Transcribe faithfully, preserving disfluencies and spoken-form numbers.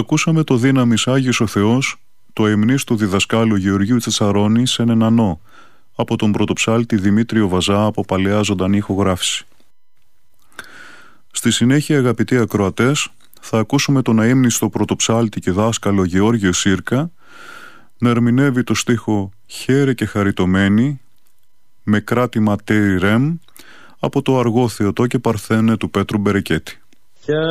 Ακούσαμε το «Δύναμης Άγιος ο Θεός», το υμνής του διδασκάλου Γεωργίου Τσετσαρώνη σε έναν νό, από τον πρωτοψάλτη Δημήτριο Βαζά από παλαιά ζωντανή ηχογράφηση. Στη συνέχεια, αγαπητοί ακροατές, θα ακούσουμε τον αείμνηστο πρωτοψάλτη και δάσκαλο Γεώργιο Σύρκα να ερμηνεύει το στίχο «Χαίρε και χαριτωμένη» με κράτημα «Τέρι Ρεμ» από το αργό Θεοτό και Παρθένε του Πέτρου Μπερεκέτη.